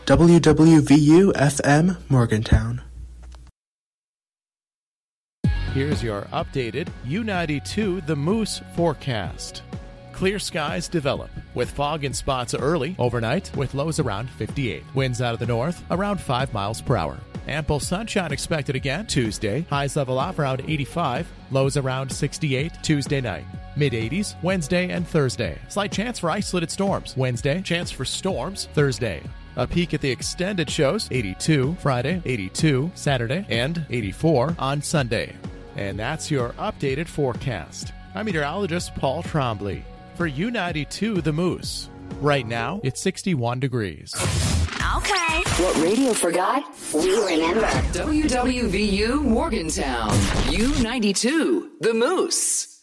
WWVU-FM Morgantown. Here's your updated U92 The Moose forecast. Clear skies develop, with fog in spots early, overnight, with lows around 58. Winds out of the north, around 5 miles per hour. Ample sunshine expected again Tuesday. Highs level off around 85, lows around 68 Tuesday night. Mid-80s Wednesday and Thursday. Slight chance for isolated storms Wednesday. Chance for storms Thursday. A peek at the extended shows, 82 Friday, 82 Saturday, and 84 on Sunday. And that's your updated forecast. I'm meteorologist Paul Trombley for U92 The Moose. Right now, it's 61 degrees. Okay. What radio forgot, we remember. WWVU Morgantown. U92 The Moose.